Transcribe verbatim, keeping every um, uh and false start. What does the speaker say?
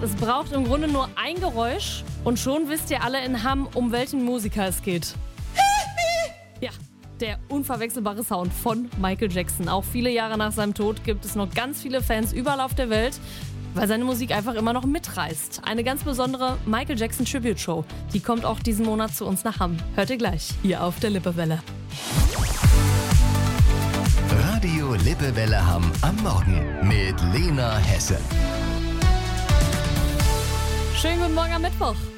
Es braucht im Grunde nur ein Geräusch und schon wisst ihr alle in Hamm, um welchen Musiker es geht. Ja, der unverwechselbare Sound von Michael Jackson. Auch viele Jahre nach seinem Tod gibt es noch ganz viele Fans überall auf der Welt, weil seine Musik einfach immer noch mitreißt. Eine ganz besondere Michael Jackson Tribute Show. Die kommt auch diesen Monat zu uns nach Hamm. Hört ihr gleich, hier auf der Lippewelle. Radio Lippewelle Hamm am Morgen mit Lena Hesse. Schönen guten Morgen am Mittwoch.